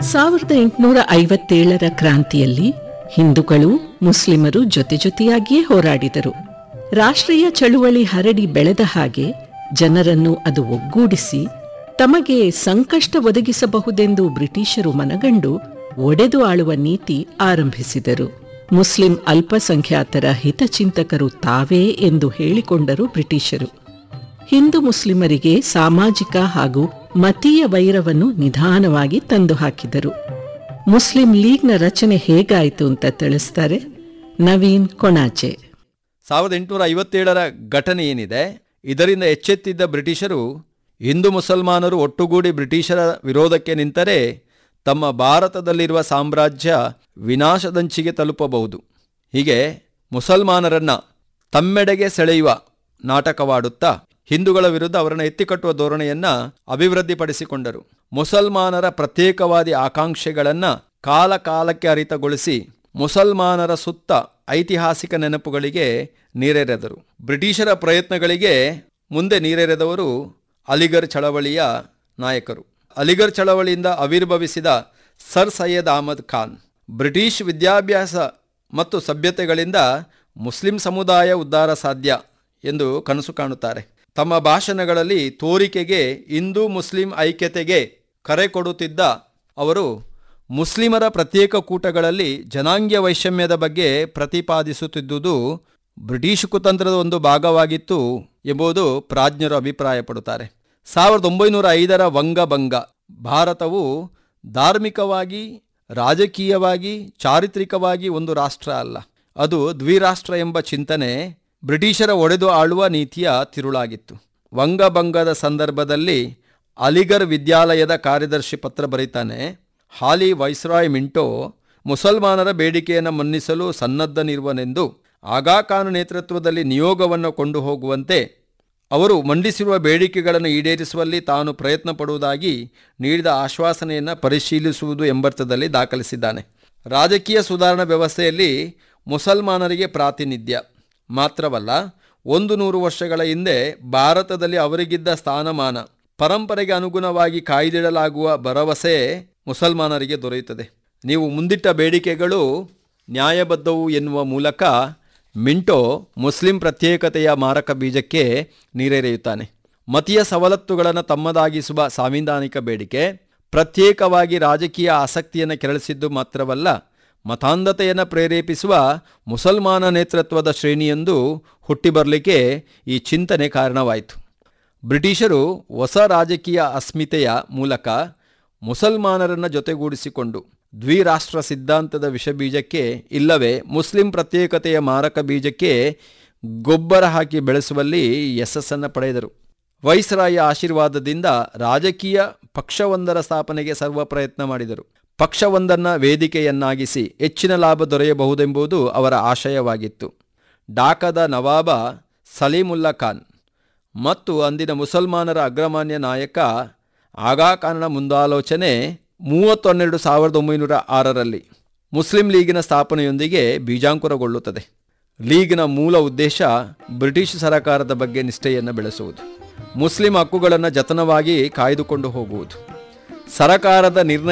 1857ರ ಕ್ರಾಂತಿಯಲ್ಲಿ ಹಿಂದೂಗಳು ಮುಸ್ಲಿಮರು ಜೊತೆಯಾಗಿಯೇ ಹೋರಾಡಿದರು. ರಾಷ್ಟ್ರೀಯ ಚಳುವಳಿ ಹರಡಿ ಬೆಳೆದ ಹಾಗೆ ಜನರನ್ನು ಅದು ಒಗ್ಗೂಡಿಸಿ ತಮಗೆ ಸಂಕಷ್ಟ ಒದಗಿಸಬಹುದೆಂದು ಬ್ರಿಟಿಷರು ಮನಗಂಡು ಒಡೆದು ಆಳುವ ನೀತಿ ಆರಂಭಿಸಿದರು. ಮುಸ್ಲಿಂ ಅಲ್ಪಸಂಖ್ಯಾತರ ಹಿತಚಿಂತಕರು ತಾವೇ ಎಂದು ಹೇಳಿಕೊಂಡರು ಬ್ರಿಟಿಷರು. ಹಿಂದೂ ಮುಸ್ಲಿಮರಿಗೆ ಸಾಮಾಜಿಕ ಹಾಗೂ ಮತೀಯ ವೈರವನ್ನು ನಿಧಾನವಾಗಿ ತಂದು ಹಾಕಿದರು. ಮುಸ್ಲಿಂ ಲೀಗ್ನ ರಚನೆ ಹೇಗಾಯಿತು ಅಂತ ತಿಳಿಸ್ತಾರೆ ನವೀನ್ ಕೊಣಾಚೆ. 1857ರ ಘಟನೆ ಏನಿದೆ, ಇದರಿಂದ ಎಚ್ಚೆತ್ತಿದ್ದ ಬ್ರಿಟಿಷರು ಹಿಂದೂ ಮುಸಲ್ಮಾನರು ಒಟ್ಟುಗೂಡಿ ಬ್ರಿಟಿಷರ ವಿರೋಧಕ್ಕೆ ನಿಂತರೆ ತಮ್ಮ ಭಾರತದಲ್ಲಿರುವ ಸಾಮ್ರಾಜ್ಯ ವಿನಾಶದಂಚಿಗೆ ತಲುಪಬಹುದು. ಹೀಗೆ ಮುಸಲ್ಮಾನರನ್ನು ತಮ್ಮೆಡೆಗೆ ಸೆಳೆಯುವ ನಾಟಕವಾಡುತ್ತಾ ಹಿಂದೂಗಳ ವಿರುದ್ಧ ಅವರನ್ನು ಎತ್ತಿಕಟ್ಟುವ ಧೋರಣೆಯನ್ನು ಅಭಿವೃದ್ಧಿಪಡಿಸಿಕೊಂಡರು. ಮುಸಲ್ಮಾನರ ಪ್ರತ್ಯೇಕವಾದಿ ಆಕಾಂಕ್ಷೆಗಳನ್ನು ಕಾಲಕ್ಕೆ ಹರಿತಗೊಳಿಸಿ ಮುಸಲ್ಮಾನರ ಸುತ್ತ ಐತಿಹಾಸಿಕ ನೆನಪುಗಳಿಗೆ ನೀರೆರೆದರು. ಬ್ರಿಟಿಷರ ಪ್ರಯತ್ನಗಳಿಗೆ ಮುಂದೆ ನೀರೆರೆದವರು ಅಲಿಗರ್ ಚಳವಳಿಯ ನಾಯಕರು. ಅಲಿಗರ್ ಚಳವಳಿಯಿಂದ ಆವಿರ್ಭವಿಸಿದ ಸರ್ ಸೈಯದ್ ಅಹಮದ್ ಖಾನ್ ಬ್ರಿಟಿಷ್ ವಿದ್ಯಾಭ್ಯಾಸ ಮತ್ತು ಸಭ್ಯತೆಗಳಿಂದ ಮುಸ್ಲಿಂ ಸಮುದಾಯ ಉದ್ಧಾರ ಸಾಧ್ಯ ಎಂದು ಕನಸು ಕಾಣುತ್ತಾರೆ. ತಮ್ಮ ಭಾಷಣಗಳಲ್ಲಿ ತೋರಿಕೆಗೆ ಹಿಂದೂ ಮುಸ್ಲಿಂ ಐಕ್ಯತೆಗೆ ಕರೆ ಕೊಡುತ್ತಿದ್ದ ಅವರು ಮುಸ್ಲಿಮರ ಪ್ರತ್ಯೇಕ ಕೂಟಗಳಲ್ಲಿ ಜನಾಂಗೀಯ ವೈಷಮ್ಯದ ಬಗ್ಗೆ ಪ್ರತಿಪಾದಿಸುತ್ತಿದ್ದುದು ಬ್ರಿಟಿಷ್ ಕುತಂತ್ರದ ಒಂದು ಭಾಗವಾಗಿತ್ತು ಎಂಬುದು ಪ್ರಾಜ್ಞರು ಅಭಿಪ್ರಾಯಪಡುತ್ತಾರೆ. 1905ರ ವಂಗಭಂಗ ಭಾರತವು ಧಾರ್ಮಿಕವಾಗಿ, ರಾಜಕೀಯವಾಗಿ, ಚಾರಿತ್ರಿಕವಾಗಿ ಒಂದು ರಾಷ್ಟ್ರ ಅಲ್ಲ, ಅದು ದ್ವಿರಾಷ್ಟ್ರ ಎಂಬ ಚಿಂತನೆ ಬ್ರಿಟಿಷರ ಒಡೆದು ಆಳುವ ನೀತಿಯ ತಿರುಳಾಗಿತ್ತು. ವಂಗಭಂಗದ ಸಂದರ್ಭದಲ್ಲಿ ಅಲಿಗರ್ ವಿದ್ಯಾಲಯದ ಕಾರ್ಯದರ್ಶಿ ಪತ್ರ ಬರೀತಾನೆ, ಹಾಲಿ ವೈಸ್ರಾಯ್ ಮಿಂಟೋ ಮುಸಲ್ಮಾನರ ಬೇಡಿಕೆಯನ್ನು ಮನ್ನಿಸಲು ಸನ್ನದ್ಧನಿರುವನೆಂದು ಆಗಾ ಖಾನ್ ನೇತೃತ್ವದಲ್ಲಿ ನಿಯೋಗವನ್ನು ಕೊಂಡು ಹೋಗುವಂತೆ ಅವರು ಮಂಡಿಸಿರುವ ಬೇಡಿಕೆಗಳನ್ನು ಈಡೇರಿಸುವಲ್ಲಿ ತಾನು ಪ್ರಯತ್ನ ಪಡುವುದಾಗಿ ನೀಡಿದ ಆಶ್ವಾಸನೆಯನ್ನು ಪರಿಶೀಲಿಸುವುದು ಎಂಬರ್ಥದಲ್ಲಿ ದಾಖಲಿಸಿದ್ದಾನೆ. ರಾಜಕೀಯ ಸುಧಾರಣಾ ವ್ಯವಸ್ಥೆಯಲ್ಲಿ ಮುಸಲ್ಮಾನರಿಗೆ ಪ್ರಾತಿನಿಧ್ಯ ಮಾತ್ರವಲ್ಲ, 100 ವರ್ಷಗಳ ಹಿಂದೆ ಭಾರತದಲ್ಲಿ ಅವರಿಗಿದ್ದ ಸ್ಥಾನಮಾನ, ಪರಂಪರೆಗೆ ಅನುಗುಣವಾಗಿ ಕಾಯ್ದಿಡಲಾಗುವ ಭರವಸೆ ಮುಸಲ್ಮಾನರಿಗೆ ದೊರೆಯುತ್ತದೆ. ನೀವು ಮುಂದಿಟ್ಟ ಬೇಡಿಕೆಗಳು ನ್ಯಾಯಬದ್ಧವು ಎನ್ನುವ ಮೂಲಕ ಮಿಂಟೋ ಮುಸ್ಲಿಂ ಪ್ರತ್ಯೇಕತೆಯ ಮಾರಕ ಬೀಜಕ್ಕೆ ನೀರೆರೆಯುತ್ತಾನೆ. ಮತೀಯ ಸವಲತ್ತುಗಳನ್ನು ತಮ್ಮದಾಗಿಸುವ ಸಾಂವಿಧಾನಿಕ ಬೇಡಿಕೆ ಪ್ರತ್ಯೇಕವಾಗಿ ರಾಜಕೀಯ ಆಸಕ್ತಿಯನ್ನು ಕೆರಳಿಸಿದ್ದು ಮಾತ್ರವಲ್ಲ, ಮತಾಂಧತೆಯನ್ನು ಪ್ರೇರೇಪಿಸುವ ಮುಸಲ್ಮಾನ ನೇತೃತ್ವದ ಶ್ರೇಣಿಯೊಂದು ಹುಟ್ಟಿಬರಲಿಕ್ಕೆ ಈ ಚಿಂತನೆ ಕಾರಣವಾಯಿತು. ಬ್ರಿಟಿಷರು ಹೊಸ ರಾಜಕೀಯ ಅಸ್ಮಿತೆಯ ಮೂಲಕ ಮುಸಲ್ಮಾನರನ್ನು ಜೊತೆಗೂಡಿಸಿಕೊಂಡು ದ್ವಿರಾಷ್ಟ್ರ ಸಿದ್ಧಾಂತದ ವಿಷಬೀಜಕ್ಕೆ ಇಲ್ಲವೇ ಮುಸ್ಲಿಂ ಪ್ರತ್ಯೇಕತೆಯ ಮಾರಕ ಬೀಜಕ್ಕೆ ಗೊಬ್ಬರ ಹಾಕಿ ಬೆಳೆಸುವಲ್ಲಿ ಯಶಸ್ಸನ್ನು ಪಡೆದರು. ವೈಸ್ರಾಯ ಆಶೀರ್ವಾದದಿಂದ ರಾಜಕೀಯ ಪಕ್ಷವೊಂದರ ಸ್ಥಾಪನೆಗೆ ಸರ್ವ ಪ್ರಯತ್ನ ಮಾಡಿದರು. ಪಕ್ಷವೊಂದನ್ನು ವೇದಿಕೆಯನ್ನಾಗಿಸಿ ಹೆಚ್ಚಿನ ಲಾಭ ದೊರೆಯಬಹುದೆಂಬುದು ಅವರ ಆಶಯವಾಗಿತ್ತು. ಢಾಕಾದ ನವಾಬ ಸಲೀಮುಲ್ಲಾ ಖಾನ್ ಮತ್ತು ಅಂದಿನ ಮುಸಲ್ಮಾನರ ಅಗ್ರಮಾನ್ಯ ನಾಯಕ ಆಗಾ ಖಾನನ ಮುಂದಾಲೋಚನೆ 30/12/1906ರಲ್ಲಿ ಮುಸ್ಲಿಂ ಲೀಗಿನ ಸ್ಥಾಪನೆಯೊಂದಿಗೆ ಬೀಜಾಂಕುರಗೊಳ್ಳುತ್ತದೆ. ಲೀಗ್ನ ಮೂಲ ಉದ್ದೇಶ ಬ್ರಿಟಿಷ್ ಸರಕಾರದ ಬಗ್ಗೆ ನಿಷ್ಠೆಯನ್ನು ಬೆಳೆಸುವುದು, ಮುಸ್ಲಿಂ ಹಕ್ಕುಗಳನ್ನು ಜತನವಾಗಿ ಕಾಯ್ದುಕೊಂಡು ಹೋಗುವುದು. ಸರಕಾರದ ನಿರ್ಣಯ